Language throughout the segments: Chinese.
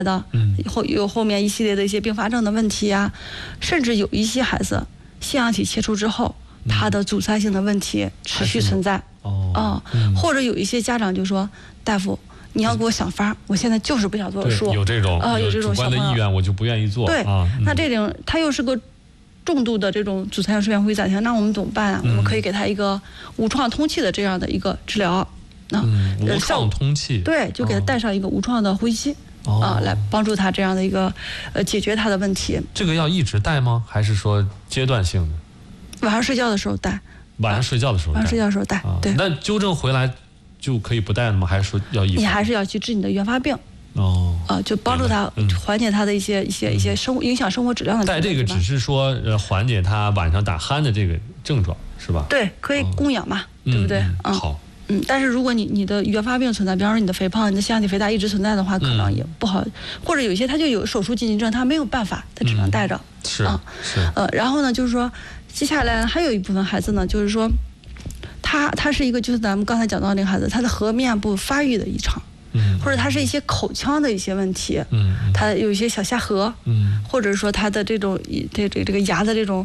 的，后面一系列的一些并发症的问题呀，甚至有一些孩子腺样体切除之后，他的阻塞性的问题持续存在。或者有一些家长就说，大夫，你要给我想法，我现在就是不想做手术。 有这种主观的意愿，我就不愿意做。 对，那这种他又是个重度的这种阻塞性睡眠呼吸暂停，那我们怎么办啊？我们可以给他一个无创通气的这样的一个治疗。 无创通气。 对，就给他带上一个无创的呼吸机。来帮助他这样的一个解决他的问题。 这个要一直戴吗？还是说阶段性的？ 晚上睡觉的时候戴。 晚上睡觉的时候戴。 晚上睡觉的时候戴。对。 那纠正回来就可以不戴了吗？还是说要一直？ 你还是要去治你的原发病。就帮助他缓解他的一些生活影响生活质量的。 戴这个只是说缓解他晚上打鼾的这个症状，是吧？ 对，可以供氧嘛，对不对？ 好。 但是如果你的原发病存在，比方说你的肥胖、你的腺样体肥大一直存在的话，可能也不好，或者有些他就有手术禁忌症，他没有办法，他只能带着。然后呢，就是说，接下来还有一部分孩子呢，就是说，他是一个就是咱们刚才讲到那个孩子，他的颌面部发育的异常，或者他是一些口腔的一些问题，他有一些小下颌，或者说他的这种这个牙的这种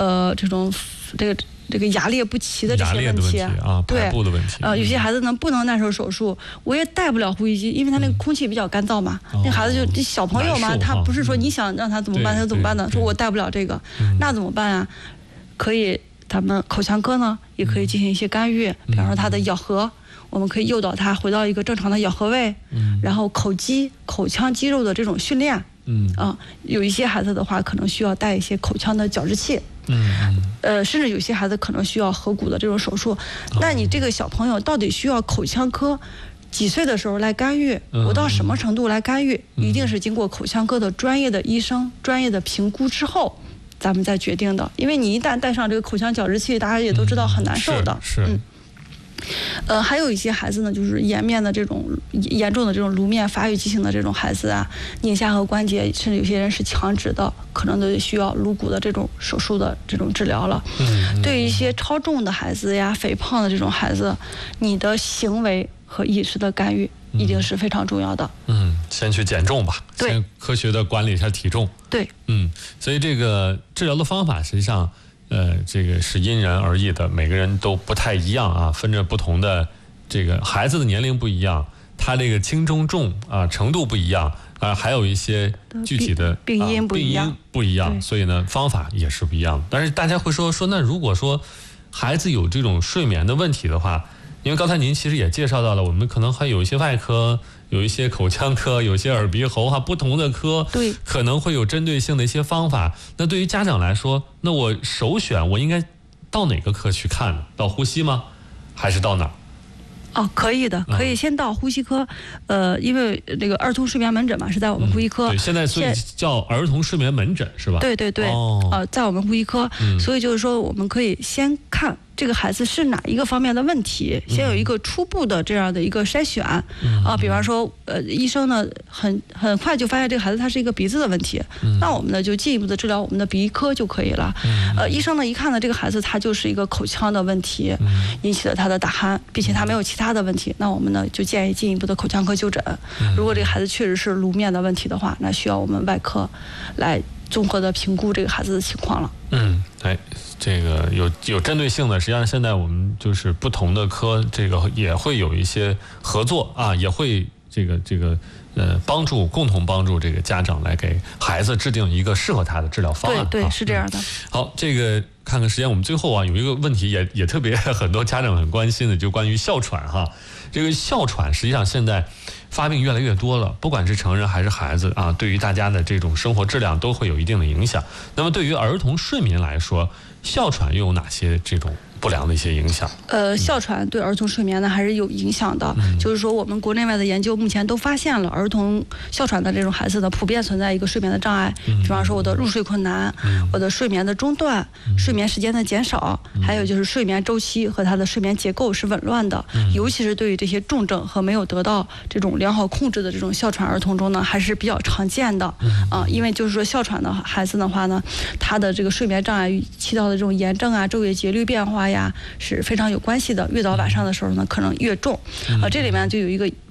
这个牙列不齐的这些问题对，排布的问题。 有些孩子呢不能耐受手术，我也戴不了呼吸机，因为他那个空气比较干燥嘛。那孩子就小朋友嘛，他不是说你想让他怎么办他就怎么办的，说我戴不了这个，那怎么办啊？可以，咱们口腔科呢也可以进行一些干预，比方说他的咬合，我们可以诱导他回到一个正常的咬合位，然后口腔肌肉的这种训练。有一些孩子的话，可能需要带一些口腔的矫治器。甚至有些孩子可能需要颌骨的这种手术。那你这个小朋友到底需要口腔科几岁的时候来干预？我到什么程度来干预？一定是经过口腔科的专业的医生专业的评估之后，咱们再决定的。因为你一旦带上这个口腔矫治器，大家也都知道很难受的。还有一些孩子呢，就是颜面的这种严重的这种颅面发育畸形的这种孩子啊，颞下颌关节，甚至有些人是强直的，可能都需要颅骨的这种手术的这种治疗了。对于一些超重的孩子呀、肥胖的这种孩子，你的行为和饮食的干预一定是非常重要的。 先去减重吧，先科学的管理一下体重。 对， 所以这个治疗的方法实际上。这个是因人而异的，每个人都不太一样啊，分着不同的这个孩子的年龄不一样，他这个轻中重程度不一样还有一些具体的病因不一样，所以呢方法也是不一样的。但是大家会说那如果说孩子有这种睡眠的问题的话，因为刚才您其实也介绍到了，我们可能还有一些外科，有一些口腔科，有些耳鼻喉不同的科， 对， 可能会有针对性的一些方法。那对于家长来说，那我首选我应该到哪个科去看呢？到呼吸吗？还是到哪儿？ 可以的，可以先到呼吸科，因为这个儿童睡眠门诊嘛是在我们呼吸科。 对，现在所以叫儿童睡眠门诊是吧？ 对，在我们呼吸科，所以就是说我们可以先看这个孩子是哪一个方面的问题，先有一个初步的这样的一个筛选比方说医生呢很快就发现这个孩子他是一个鼻子的问题，那我们呢就进一步的治疗我们的鼻科就可以了。医生呢一看呢这个孩子他就是一个口腔的问题引起了他的打鼾，并且他没有其他的问题，那我们呢就建议进一步的口腔科就诊。如果这个孩子确实是颅面的问题的话，那需要我们外科来综合的评估这个孩子的情况了。 这个有针对性的，实际上现在我们就是不同的科，这个也会有一些合作也会这个共同帮助这个家长来给孩子制定一个适合他的治疗方案。 对，是这样的。 好，这个看看时间，我们最后有一个问题也特别很多家长很关心的，就关于哮喘这个哮喘实际上现在发病越来越多了，不管是成人还是孩子对于大家的这种生活质量都会有一定的影响。那么对于儿童睡眠来说，哮喘又有哪些这种不良的一些影响？ 哮喘对儿童睡眠呢还是有影响的。就是说我们国内外的研究目前都发现了儿童哮喘的这种孩子呢，普遍存在一个睡眠的障碍，比方说我的入睡困难，我的睡眠的中断，睡眠时间的减少，还有就是睡眠周期和他的睡眠结构是紊乱的。尤其是对于这些重症和没有得到这种良好控制的这种哮喘儿童中呢，还是比较常见的因为就是说哮喘的孩子的话呢，他的这个睡眠障碍起到的这种炎症昼夜节律变化是非常有关系的。越到晚上的时候呢，可能越重。这里面就有一个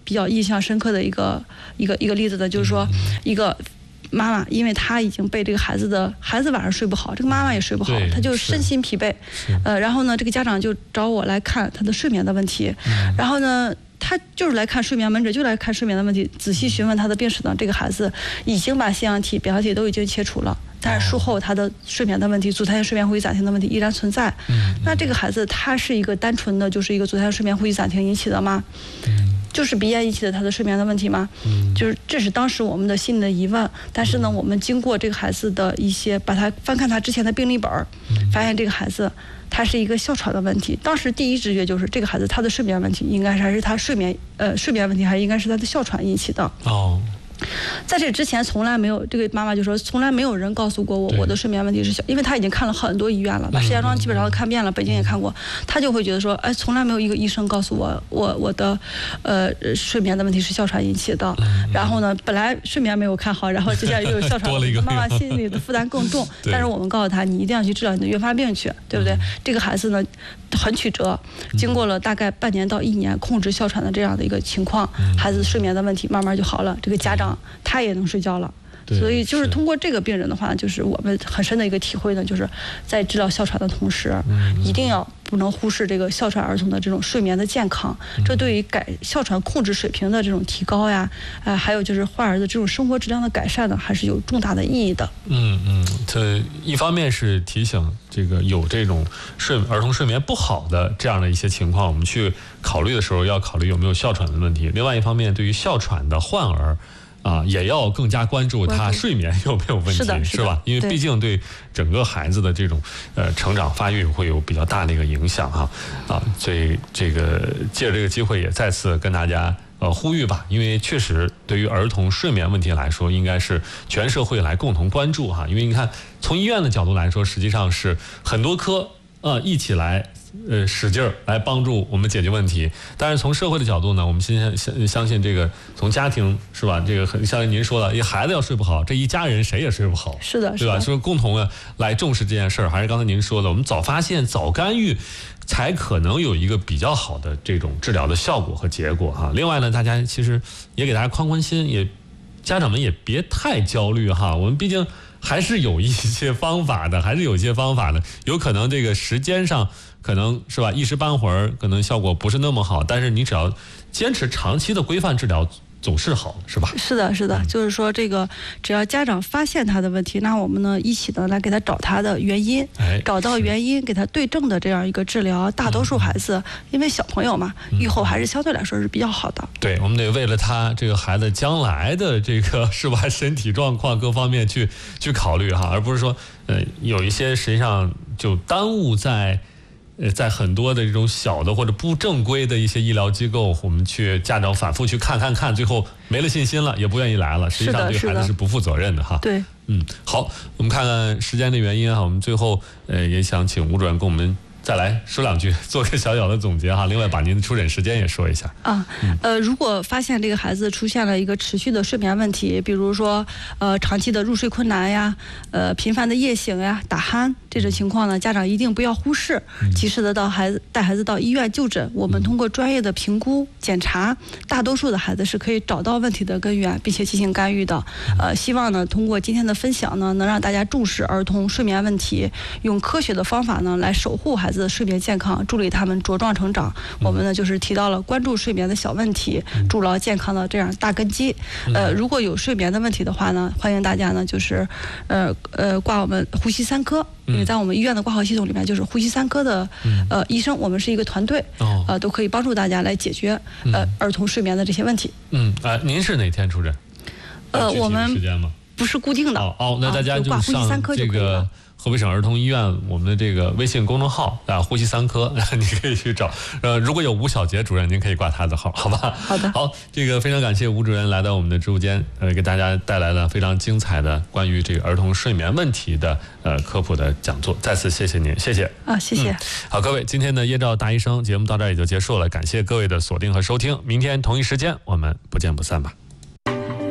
比较印象深刻的一个例子的，就是说一个妈妈，因为她已经被这个孩子晚上睡不好，这个妈妈也睡不好，她就身心疲惫。然后呢，这个家长就找我来看她的睡眠的问题。然后呢，他就是来看睡眠门诊，就来看睡眠的问题，仔细询问他的病史呢。这个孩子已经把腺样体、表象体都已经切除了，但是术后他的睡眠的问题，阻塞性睡眠呼吸暂停的问题依然存在。那这个孩子他是一个单纯的就是一个阻塞性睡眠呼吸暂停引起的吗？就是鼻炎引起的他的睡眠的问题吗？就是这是当时我们的心里的疑问。但是呢，我们经过这个孩子的一些把他翻看他之前的病历本，发现这个孩子他是一个哮喘的问题。当时第一直觉就是这个孩子他的睡眠问题应该还是他睡眠问题，还应该是他的哮喘引起的。在这之前从来没有，这个妈妈就说从来没有人告诉过我的睡眠问题是因为她已经看了很多医院了，把石家庄基本上都看遍了，北京也看过，她就会觉得说，哎，从来没有一个医生告诉我的睡眠的问题是哮喘引起的。然后呢，本来睡眠没有看好，然后接下来又有哮喘，妈妈心里的负担更重。但是我们告诉她，你一定要去治疗你的原发病去，对不对？这个孩子呢很曲折，经过了大概半年到1年控制哮喘的这样的一个情况，孩子睡眠的问题慢慢就好了，这个家长他也能睡觉了。所以就是通过这个病人的话，就是我们很深的一个体会呢，就是在治疗哮喘的同时，一定要不能忽视这个哮喘儿童的这种睡眠的健康，这对于哮喘控制水平的这种提高呀，还有就是患儿的这种生活质量的改善呢，还是有重大的意义的。 这一方面是提醒这个有这种儿童睡眠不好的这样的一些情况，我们去考虑的时候要考虑有没有哮喘的问题。另外一方面，对于哮喘的患儿也要更加关注他睡眠有没有问题，是吧？因为毕竟对整个孩子的这种成长发育会有比较大的一个影响所以这个借着这个机会也再次跟大家呼吁吧，因为确实对于儿童睡眠问题来说，应该是全社会来共同关注因为你看从医院的角度来说，实际上是很多科一起来使劲儿来帮助我们解决问题。但是从社会的角度呢，我们相信这个从家庭是吧，这个很像您说的，一孩子要睡不好，这一家人谁也睡不好， 是的， 对吧？所以共同的来重视这件事儿，还是刚才您说的，我们早发现早干预，才可能有一个比较好的这种治疗的效果和结果另外呢，大家其实也给大家宽心，也家长们也别太焦虑我们毕竟还是有一些方法的，有可能这个时间上可能是吧，一时半会儿可能效果不是那么好，但是你只要坚持长期的规范治疗总是好的，是吧？ 是的，就是说这个只要家长发现他的问题，那我们呢一起呢来给他找他的原因，找到原因，给他对症的这样一个治疗。大多数孩子因为小朋友嘛，预后还是相对来说是比较好的。 对，我们得为了他这个孩子将来的这个是吧身体状况各方面去考虑而不是说有一些实际上就耽误在很多的这种小的或者不正规的一些医疗机构，我们家长反复去看，最后没了信心了，也不愿意来了，实际上对孩子是不负责任的对， 好，我们看看时间的原因我们最后也想请吴主任跟我们再来说两句，做个小小的总结另外把您的出诊时间也说一下如果发现这个孩子出现了一个持续的睡眠问题，比如说长期的入睡困难呀，频繁的夜醒呀，打鼾这种情况呢，家长一定不要忽视，及时的带孩子到医院就诊。我们通过专业的评估检查，大多数的孩子是可以找到问题的根源，并且进行干预的。希望呢通过今天的分享呢，能让大家重视儿童睡眠问题，用科学的方法呢来守护孩子的睡眠健康，助力他们茁壮成长。我们呢就是提到了关注睡眠的小问题，筑牢健康的这样大根基。如果有睡眠的问题的话呢，欢迎大家呢就是挂我们呼吸3科，因为在我们医院的挂号系统里面，就是呼吸3科的医生，我们是一个团队，都可以帮助大家来解决儿童睡眠的这些问题。 您是哪天出诊？ 我们时间吗？ 不是固定的。 那大家就挂呼吸3科就可以了。 河北省儿童医院我们的这个微信公众号呼吸3科，你可以去找。如果有吴小杰主任，您可以挂他的号，好吧？ 好的。 好，这个非常感谢吴主任来到我们的直播间，给大家带来了非常精彩的关于这个儿童睡眠问题的科普的讲座，再次谢谢您，谢谢。 谢谢。 好，各位，今天的夜照大医生节目到这儿也就结束了，感谢各位的锁定和收听，明天同一时间我们不见不散吧。